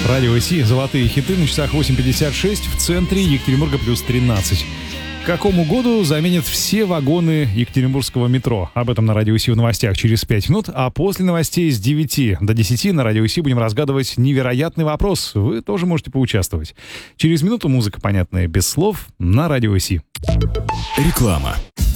Радио Си, золотые хиты на часах 8:56, в центре Екатеринбурга плюс 13. К какому году заменят все вагоны екатеринбургского метро? Об этом на Радио Си в новостях через 5 минут, а после новостей с 9 до 10 на Радио Си будем разгадывать невероятный вопрос. Вы тоже можете поучаствовать. Через минуту музыка, понятная без слов, на Радио Си. Реклама.